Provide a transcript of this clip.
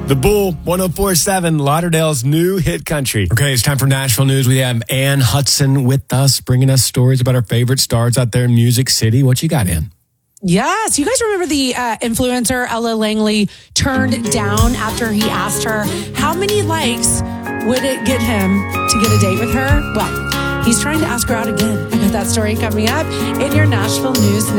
The Bull, 104.7, Lauderdale's new hit country. Okay, it's time for Nashville News. We have Ann Hudson with us, bringing us stories about our favorite stars out there in Music City. What you got, Ann? Yes. You guys remember the influencer Ella Langley turned down after he asked her how many likes would it get him to get a date with her? Well, he's trying to ask her out again. I got that story coming up in your Nashville News.